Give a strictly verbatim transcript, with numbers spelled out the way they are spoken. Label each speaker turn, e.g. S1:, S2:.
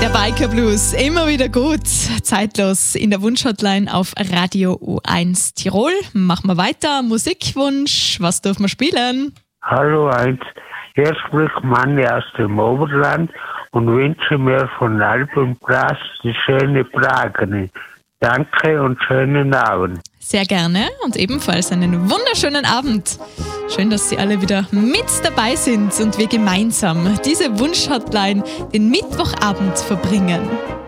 S1: Der Biker Blues, immer wieder gut, zeitlos in der Wunschhotline auf Radio U eins Tirol. Machen wir weiter, Musikwunsch, was dürfen wir spielen?
S2: Hallo eins, hier spricht Manni aus dem Oberland und wünsche mir von Album Brass die schöne Pragene. Danke und schönen Abend.
S1: Sehr gerne und ebenfalls einen wunderschönen Abend. Schön, dass Sie alle wieder mit dabei sind und wir gemeinsam diese Wunschhotline den Mittwochabend verbringen.